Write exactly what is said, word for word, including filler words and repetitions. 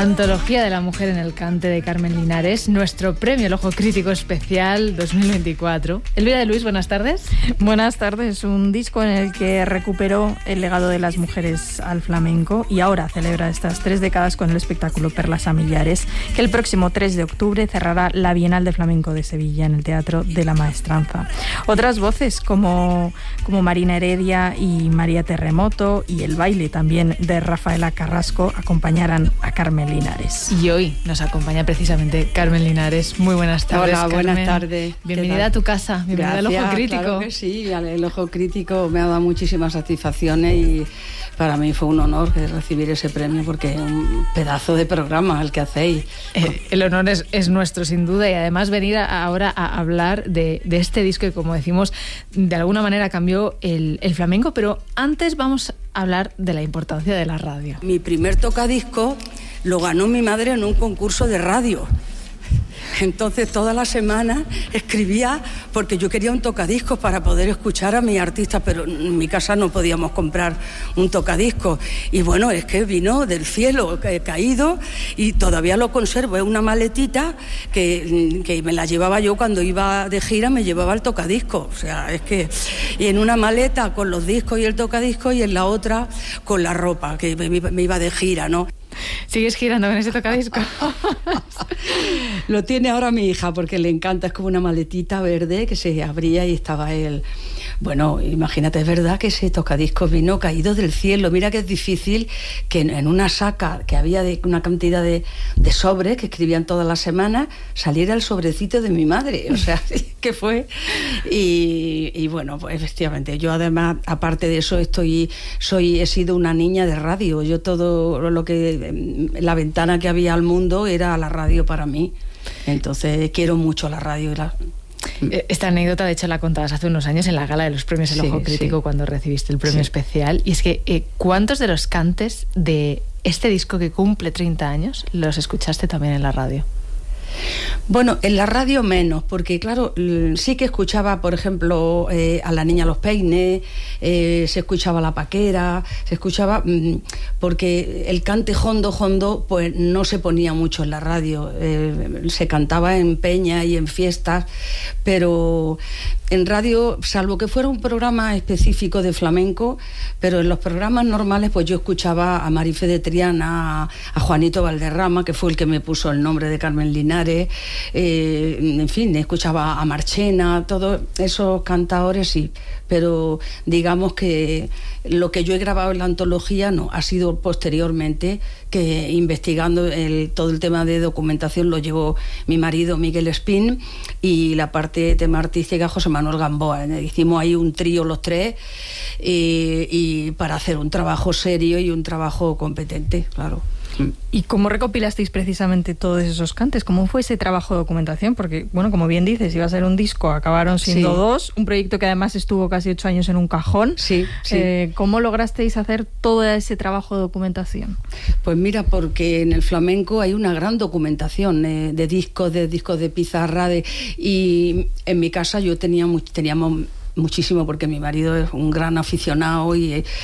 Antología de la mujer en el cante de Carmen Linares, nuestro premio El Ojo Crítico especial dos mil veinticuatro. Elvira de Luis, buenas tardes. Buenas tardes, un disco en el que recuperó el legado de las mujeres al flamenco y ahora celebra estas tres décadas con el espectáculo Perlas a Millares, que el próximo tres de octubre cerrará la Bienal de Flamenco de Sevilla en el Teatro de la Maestranza. Otras voces como, como Marina Heredia y María Terremoto y el baile también de Rafaela Carrasco acompañarán a Carmen Linares. Y hoy nos acompaña precisamente Carmen Linares. Muy buenas tardes, Hola, Carmen. buenas tardes. Bienvenida a tu casa, bienvenida Gracias, al Ojo Crítico. Claro que sí, el Ojo Crítico me ha dado muchísimas satisfacciones y para mí fue un honor recibir ese premio porque es un pedazo de programa el que hacéis. Eh, el honor es, es nuestro, sin duda, y además venir a, ahora a hablar de, de este disco que, como decimos, de alguna manera cambió el, el flamenco, pero antes vamos a hablar de la importancia de la radio. Mi primer tocadisco lo ganó mi madre en un concurso de radio. Entonces toda la semana escribía porque yo quería un tocadiscos para poder escuchar a mis artistas, pero en mi casa no podíamos comprar un tocadiscos. Y bueno, es que vino del cielo caído y todavía lo conservo. Es una maletita que, que me la llevaba yo cuando iba de gira, me llevaba el tocadiscos. O sea, es que... Y en una maleta con los discos y el tocadiscos y en la otra con la ropa, que me, me iba de gira, ¿no? ¿Sigues girando con ese tocadisco? Lo tiene ahora mi hija porque le encanta, es como una maletita verde que se abría y estaba él. Bueno, imagínate, es verdad que ese tocadiscos vino caído del cielo. Mira que es difícil que en una saca que había de una cantidad de, de sobres que escribían todas las semanas, saliera el sobrecito de mi madre. O sea, que fue. Y, y bueno, pues efectivamente, yo además, aparte de eso, estoy, soy, he sido una niña de radio. Yo todo lo que, la ventana que había al mundo era la radio para mí. Entonces quiero mucho la radio. La, Esta anécdota, de hecho, la contabas hace unos años en la gala de los premios El Ojo sí, Crítico, sí. cuando recibiste el premio sí. especial. Y es que, eh, ¿cuántos de los cantes de este disco que cumple treinta años los escuchaste también en la radio? Bueno, en la radio menos, porque claro, sí que escuchaba, por ejemplo, eh, a La Niña Los Peines, eh, se escuchaba La Paquera, se escuchaba, mmm, porque el cante jondo, jondo, pues no se ponía mucho en la radio, eh, se cantaba en peñas y en fiestas, pero en radio, salvo que fuera un programa específico de flamenco, pero en los programas normales, pues yo escuchaba a Marife de Triana, a, a Juanito Valderrama, que fue el que me puso el nombre de Carmen Linares, eh, en fin, escuchaba a Marchena, todos esos cantadores, sí, pero digamos que lo que yo he grabado en la antología no, ha sido posteriormente, que investigando el, todo el tema de documentación lo llevó mi marido Miguel Espín y la parte de tema artística José Manuel Gamboa. Hicimos ahí un trío los tres y, y para hacer un trabajo serio y un trabajo competente, claro. ¿Y cómo recopilasteis precisamente todos esos cantes? ¿Cómo fue ese trabajo de documentación? Porque, bueno, como bien dices, iba a ser un disco, acabaron siendo sí. dos, un proyecto que además estuvo casi ocho años en un cajón. Sí, sí. Eh, ¿Cómo lograsteis hacer todo ese trabajo de documentación? Pues mira, porque en el flamenco hay una gran documentación eh, de discos, de discos de pizarra, de, y en mi casa yo tenía teníamos muchísimo porque mi marido es un gran aficionado y